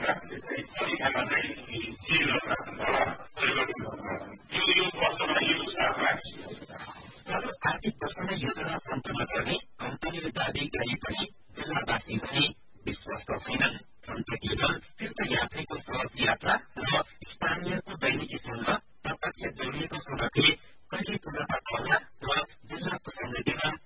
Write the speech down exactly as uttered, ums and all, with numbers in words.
सरकारले चाहिँ तरिकामा चाहिँ के गर्दा छन् परिवर्तन गर्दा छन् यो यो वर्षमा यो साथ राखिसकेको छ। चालु आर्थिक वर्षमा योजना सम्पन्न गर्ने कम्पनीले दावी गरे पनि जिल्लावासी भने विश्वस्त छैनन्। सन्तकीय दल तीर्थयात्रीको सडक यात्रा र स्थानीयको दैनिकी सङ्घ प्रत्यक्ष जोडिएको सडकले कहिले पूर्णता पर्ला र जिल्लाको समृद्धिमा